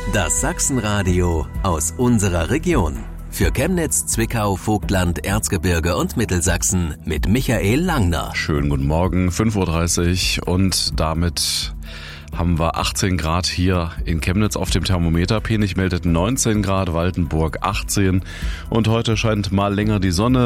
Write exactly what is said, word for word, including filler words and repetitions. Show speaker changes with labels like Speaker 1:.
Speaker 1: Das Sachsenradio aus unserer Region. Für Chemnitz, Zwickau, Vogtland, Erzgebirge und Mittelsachsen mit Michael Langner.
Speaker 2: Schönen guten Morgen, fünf Uhr dreißig und damit haben wir achtzehn Grad hier in Chemnitz auf dem Thermometer. Penich meldet neunzehn Grad, Waldenburg achtzehn und heute scheint mal länger die Sonne.